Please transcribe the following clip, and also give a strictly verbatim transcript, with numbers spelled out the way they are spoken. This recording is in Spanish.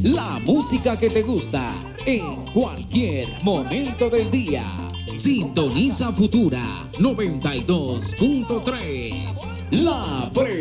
La música que te gusta en cualquier momento del día. Sintoniza Futura noventa y dos punto tres. La Pre